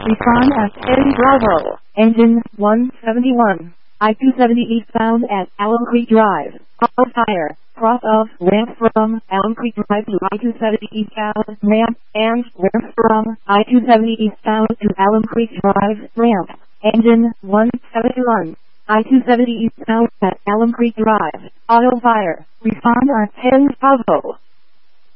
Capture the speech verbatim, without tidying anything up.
Respond at ten Bravo. Engine one seventy-one. I two seventy East bound at Alum Creek Drive. Auto fire. Cross of ramp from Alum Creek Drive to I two seventy eastbound ramp and ramp from I two seventy eastbound to Alum Creek Drive ramp. Engine one seventy-one. I two seventy eastbound at Alum Creek Drive. Auto fire. Respond at ten Bravo.